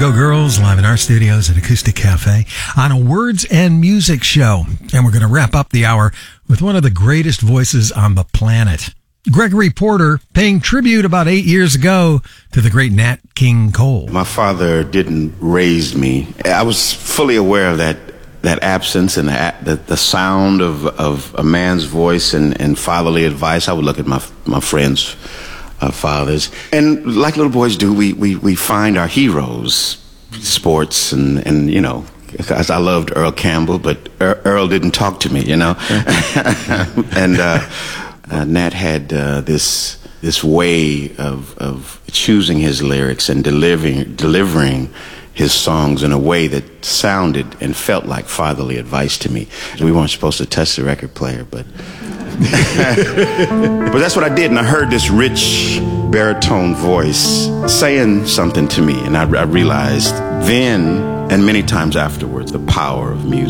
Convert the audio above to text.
Go Girls, live in our studios at Acoustic Cafe on a Words and Music show. And we're going to wrap up the hour with one of the greatest voices on the planet. Gregory Porter paying tribute about 8 years ago to the great Nat King Cole. My father didn't raise me. I was fully aware of that absence and the sound of a man's voice and fatherly advice. I would look at my friends' fathers, and like little boys do, we find our heroes, sports, and you know, because I loved Earl Campbell, but Earl didn't talk to me, you know. And Nat had this way of choosing his lyrics and delivering his songs in a way that sounded and felt like fatherly advice to me. We weren't supposed to touch the record player, but but that's what I did, and I heard this rich baritone voice saying something to me, and I realized then and many times afterwards the power of music.